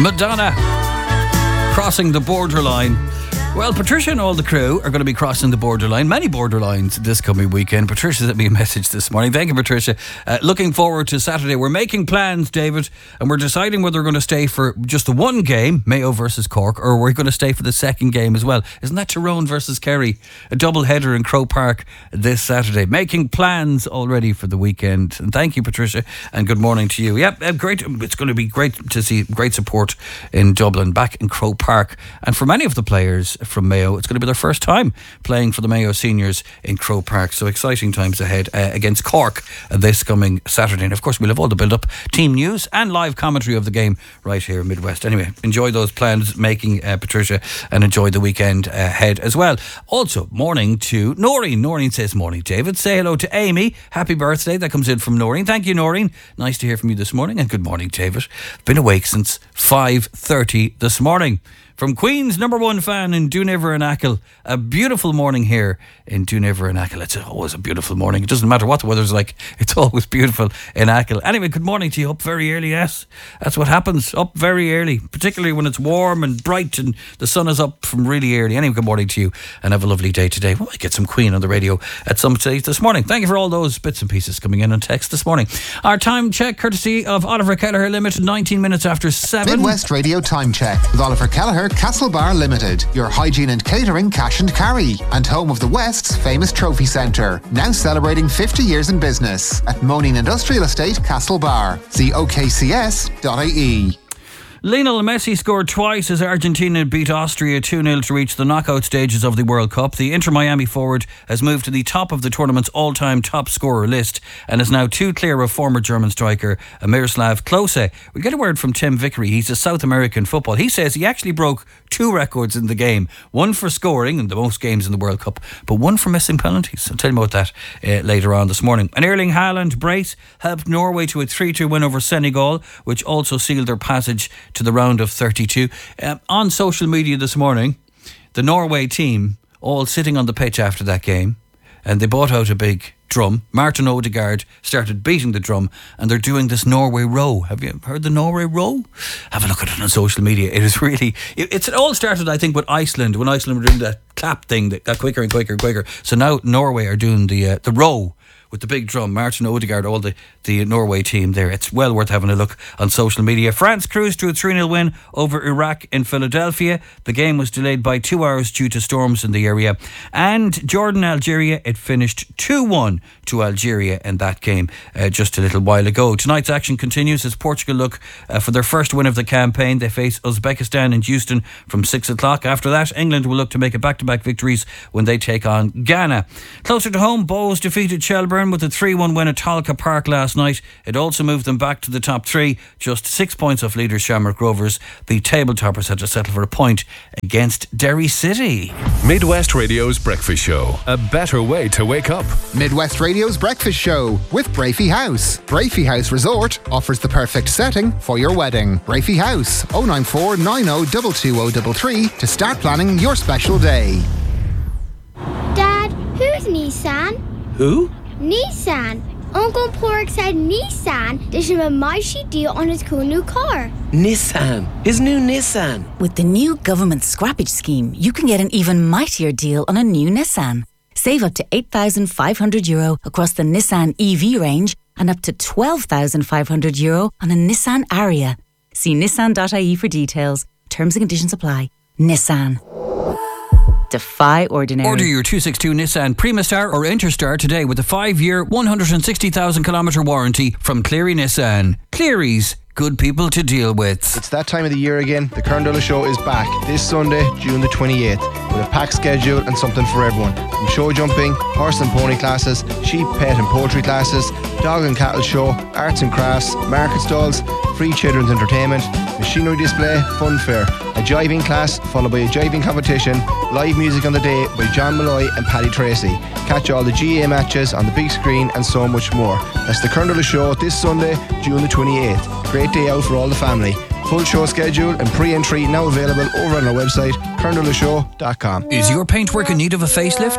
Madonna, Crossing the Borderline. Well, Patricia and all the crew are going to be crossing the borderline, many borderlines this coming weekend. Patricia sent me a message this morning. Thank you, Patricia. Looking forward to Saturday. We're making plans, David, and we're deciding whether we're going to stay for just the one game, Mayo versus Cork, or we're going to stay for the second game as well. Isn't that Tyrone versus Kerry? A double header in Croke Park this Saturday. Making plans already for the weekend. And thank you, Patricia, and good morning to you. Yep, great. It's going to be great to see great support in Dublin, back in Croke Park. And for many of the players from Mayo, it's going to be their first time playing for the Mayo seniors in Croke Park. So exciting times ahead against Cork this coming Saturday. And of course, we'll have all the build-up, team news and live commentary of the game right here in Midwest. Anyway, enjoy those plans making, Patricia, and enjoy the weekend ahead as well. Also, morning to Noreen. Noreen says, morning, David. Say hello to Amy. Happy birthday. That comes in from Noreen. Thank you, Noreen. Nice to hear from you this morning. And good morning, David. Been awake since 5:30 this morning. From Queen's #1 fan in Dooniver and Achill, a beautiful morning here in Dooniver and Achill. It's always a beautiful morning. It doesn't matter what the weather's like, it's always beautiful in Achill. Anyway, good morning to you. Up very early, yes. That's what happens, up very early, particularly when it's warm and bright and the sun is up from really early. Anyway, good morning to you and have a lovely day today. We might get some Queen on the radio at some stage this morning. Thank you for all those bits and pieces coming in on text this morning. Our time check, courtesy of Oliver Kelleher Limited, 19 minutes after 7. Midwest Radio Time Check with Oliver Kelleher, Castlebar Limited, your hygiene and catering cash and carry, and home of the West's famous trophy centre, now celebrating 50 years in business at Moaning Industrial Estate, Castlebar. See okcs.ie. Lionel Messi scored twice as Argentina beat Austria 2-0 to reach the knockout stages of the World Cup. The Inter-Miami forward has moved to the top of the tournament's all-time top scorer list and is now 2 clear of former German striker Miroslav Klose. We get a word from Tim Vickery. He's a South American football. He says he actually broke 2 records in the game. One for scoring in the most games in the World Cup, but one for missing penalties. I'll tell you about that later on this morning. An Erling Haaland brace helped Norway to a 3-2 win over Senegal, which also sealed their passage to the round of 32. On social media this morning, the Norway team all sitting on the pitch after that game, and they brought out a big drum. Martin Odegaard started beating the drum, and they're doing this Norway row. Have you heard the Norway row? Have a look at it on social media. It is really, it all started, I think, with Iceland, when Iceland were doing that clap thing that got quicker and quicker and quicker. So now Norway are doing the row with the big drum. Martin Odegaard, all the Norway team there. It's well worth having a look on social media. France cruised to a 3-0 win over Iraq in Philadelphia. The game was delayed by 2 hours due to storms in the area. And Jordan-Algeria, it finished 2-1 to Algeria in that game just a little while ago. Tonight's action continues as Portugal look for their first win of the campaign. They face Uzbekistan in Houston from 6 o'clock. After that, England will look to make a back-to-back victories when they take on Ghana. Closer to home, Bohs defeated Shelburne with a 3-1 win at Tolka Park last night. It also moved them back to the top 3, just 6 points off leaders Shamrock Rovers. The table toppers had to settle for a point against Derry City. Midwest Radio's Breakfast Show, a better way to wake up. Midwest Radio's Breakfast Show with Brafey House. Brafey House Resort offers the perfect setting for your wedding. Brafey House, 094 90 22033 to start planning your special day. Dad, who's Nissan? Who? Nissan. Uncle Pork said Nissan did him a mighty deal on his cool new car. Nissan. His new Nissan. With the new government scrappage scheme, you can get an even mightier deal on a new Nissan. Save up to €8,500 across the Nissan EV range and up to €12,500 on a Nissan Ariya. See nissan.ie for details. Terms and conditions apply. Nissan. Defy ordinary. Order your 262 Nissan Primastar or Interstar today with a 5-year, 160,000 kilometre warranty from Cleary Nissan. Cleary's, good people to deal with. It's that time of the year again. The Kerndola Show is back this Sunday, June the 28th, with a packed schedule and something for everyone. From show jumping, horse and pony classes, sheep, pet and poultry classes, dog and cattle show, arts and crafts, market stalls, free children's entertainment, machinery display, fun fair, a jiving class followed by a jiving competition, live music on the day by John Malloy and Paddy Tracy. Catch all the GA matches on the big screen and so much more. That's the Kerndola Show this Sunday, June the 28th. Great day out for all the family. Full show schedule and pre-entry now available over on our website, kerndolashow.com. Is your paintwork in need of a facelift?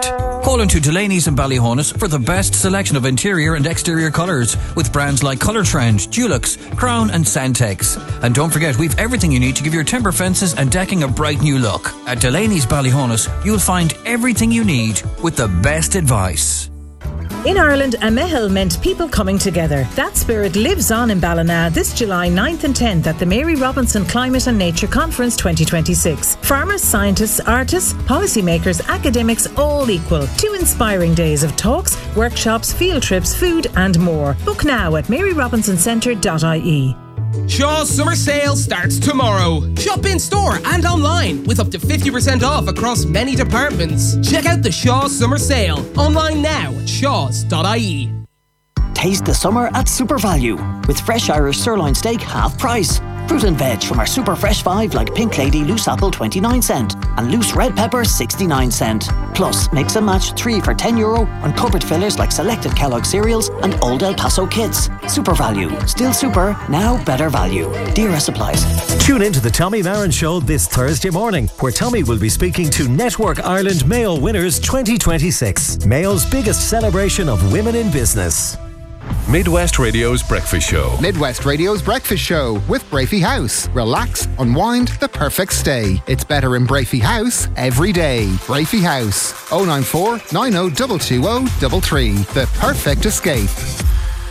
Call into Delaney's in Ballyhonus for the best selection of interior and exterior colours with brands like Colour Trend, Dulux, Crown and Santex. And don't forget, we've everything you need to give your timber fences and decking a bright new look. At Delaney's Ballyhonus, you'll find everything you need with the best advice. In Ireland, a mehel meant people coming together. That spirit lives on in Ballina this July 9th and 10th at the Mary Robinson Climate and Nature Conference 2026. Farmers, scientists, artists, policymakers, academics, all equal. 2 inspiring days of talks, workshops, field trips, food and more. Book now at maryrobinsoncenter.ie. Shaw's summer sale starts tomorrow. Shop in store and online with up to 50% off across many departments. Check out the Shaw's summer sale online now at shaws.ie. Taste the summer at Super Value with fresh Irish sirloin steak half price. Fruit and veg from our super fresh 5 like Pink Lady loose apple 29 cent and loose red pepper 69 cent. Plus mix and match 3 for €10 on cupboard fillers like selected Kellogg cereals and Old El Paso kits. Super Value. Still super, now better value. DRS applies. Tune into the Tommy Marin Show this Thursday morning, where Tommy will be speaking to Network Ireland Mayo Winners 2026. Mayo's biggest celebration of women in business. Midwest Radio's Breakfast Show. Midwest Radio's Breakfast Show with Brafey House. Relax, unwind, the perfect stay. It's better in Brafey House every day. Brafey House. 094 90 220 33. The perfect escape.